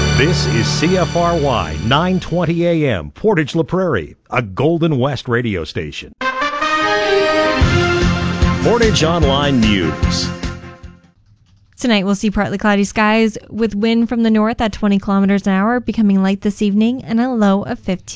This is CFRY 920 AM, Portage La Prairie, a Golden West radio station. Portage Online News. Tonight we'll see partly cloudy skies with wind from the north at 20 kilometers an hour, becoming light this evening, and a low of 15.